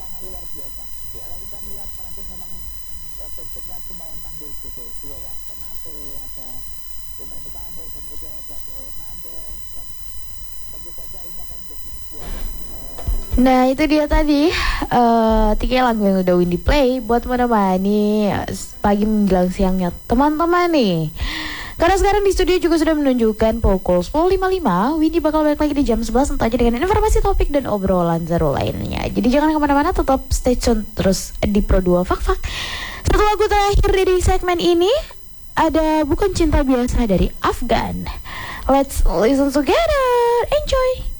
sangat luar biasa. Kalau kita melihat Prancis memang back-backnya lumayan tangguh gitu. Di bawah Konate, ada Upamecano, kemudian ada Theo Hernandez, dan tentu saja ini akan menjadi sebuah Nah itu dia tadi tiga lagu yang udah Windy play buat menemani pagi menjelang siangnya teman-teman nih. Karena sekarang di studio juga sudah menunjukkan pukul 10.55. Windy bakal balik lagi di jam 11 tentu aja dengan informasi topik dan obrolan seru lainnya. Jadi jangan kemana-mana, tetap stay tune terus di Pro 2 Fak-Fak. Satu lagu terakhir dari segmen ini ada Bukan Cinta Biasa dari Afgan. Let's listen together. Enjoy.